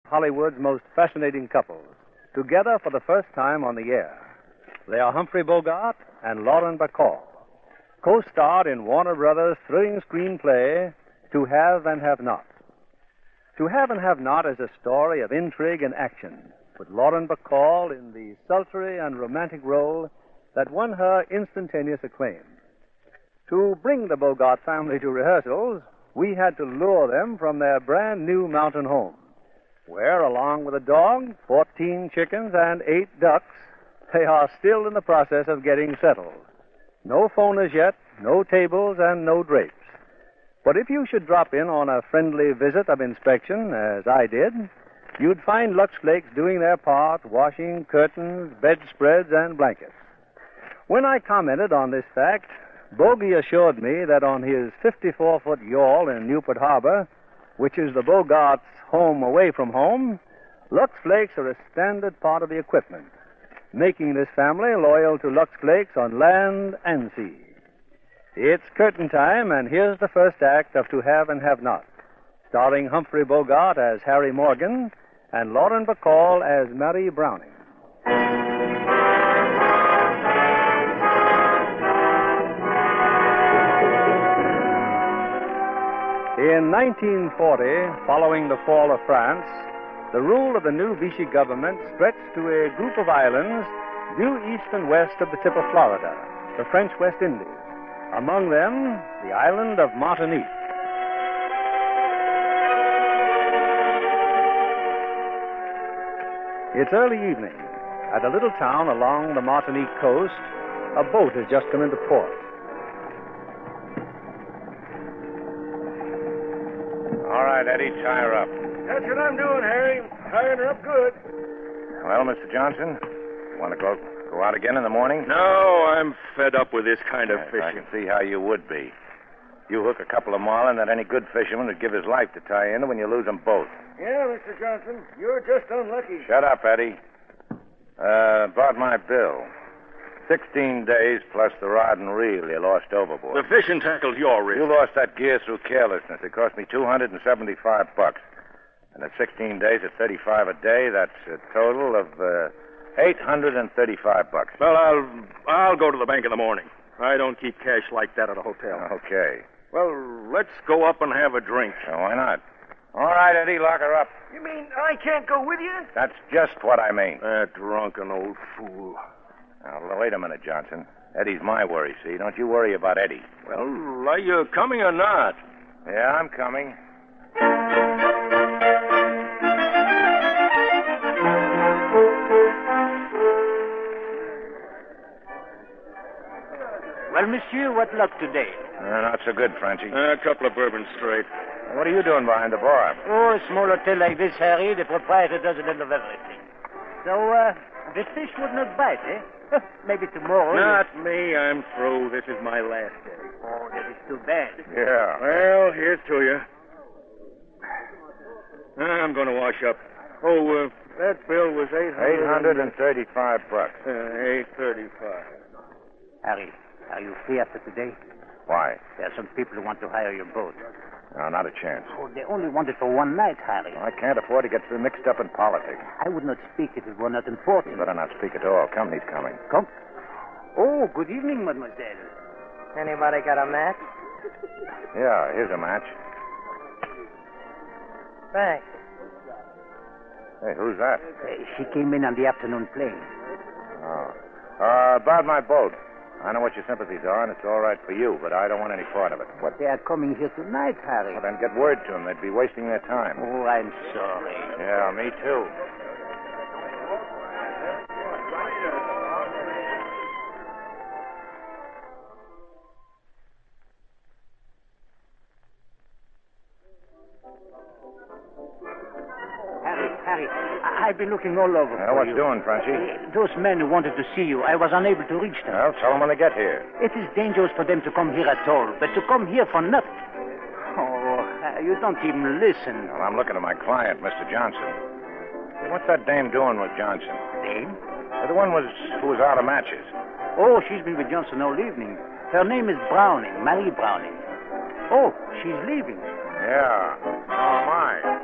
Hollywood's most fascinating couples, together for the first time on the air. They are Humphrey Bogart and Lauren Bacall, co-starred in Warner Brothers' thrilling screenplay, To Have and Have Not. To Have and Have Not is a story of intrigue and action, with Lauren Bacall in the sultry and romantic role that won her instantaneous acclaim. To bring the Bogart family to rehearsals, we had to lure them from their brand new mountain home, where, along with a dog, 14 chickens, and 8 ducks, they are still in the process of getting settled. No phone as yet, no tables, and no drapes. But if you should drop in on a friendly visit of inspection, as I did, you'd find Lux Flakes doing their part, washing curtains, bedspreads, and blankets. When I commented on this fact, Bogey assured me that on his 54-foot yawl in Newport Harbor, which is the Bogarts' home away from home, Lux Flakes are a standard part of the equipment, making this family loyal to Lux Flakes on land and sea. It's curtain time, and here's the first act of To Have and Have Not, starring Humphrey Bogart as Harry Morgan and Lauren Bacall as Mary Browning. In 1940, following the fall of France, the rule of the new Vichy government stretched to a group of islands due east and west of the tip of Florida, the French West Indies. Among them, the island of Martinique. It's early evening. At a little town along the Martinique coast, a boat has just come into port. All right, Eddie, tie her up. That's what I'm doing, Harry. Tying her up good. Well, Mr. Johnson, you want to go out again in the morning? No, I'm fed up with this kind of Yes, I fishing. can see how you would be. You hook a couple of marlin that any good fisherman would give his life to tie in when you lose them both. Yeah, Mr. Johnson, you're just unlucky. Shut up, Eddie. About my bill. 16 days plus the rod and reel you lost overboard. The fishing tackle's your risk. You lost that gear through carelessness. It cost me $275. And at 16 days at 35 a day, that's a total of $835. Well, I'll go to the bank in the morning. I don't keep cash like that at a hotel. Okay. Well, let's go up and have a drink. Why not? All right, Eddie, lock her up. You mean I can't go with you? That's just what I mean. That drunken old fool. Now, wait a minute, Johnson. Eddie's my worry, see? Don't you worry about Eddie. Well, are you coming or not? Yeah, I'm coming. Well, monsieur, what luck today? Not so good, Frenchy. A couple of bourbons straight. What are you doing behind the bar? Oh, a small hotel like this, Harry, the proprietor does a little of everything. So, the fish would not bite, eh? Maybe tomorrow. Not me. I'm through. This is my last day. Oh, that is too bad. Yeah. Well, here's to you. I'm going to wash up. Oh, that bill was $835. $835. Harry, are you free after today? Why? There are some people who want to hire your boat. No, not a chance. Oh, they only want it for one night, Harry. I can't afford to get mixed up in politics. I would not speak if it were not important. You better not speak at all. Company's coming. Come. Oh, good evening, mademoiselle. Anybody got a match? Yeah, here's a match. Thanks. Hey, who's that? She came in on the afternoon plane. Oh. About my boat. I know what your sympathies are, and it's all right for you, but I don't want any part of it. But they are coming here tonight, Harry. Well, then get word to them. They'd be wasting their time. Oh, I'm sorry. Yeah, me too. Harry, I've been looking all over Well, for what's you. doing, Frenchy? Those men who wanted to see you, I was unable to reach them. Well, tell them when they get here. It is dangerous for them to come here at all, but to come here for nothing. Oh, you don't even listen. Well, I'm looking at my client, Mr. Johnson. Hey, what's that dame doing with Johnson? Dame? The one who was out of matches. Oh, she's been with Johnson all evening. Her name is Browning, Mary Browning. Oh, she's leaving. Yeah, so am I.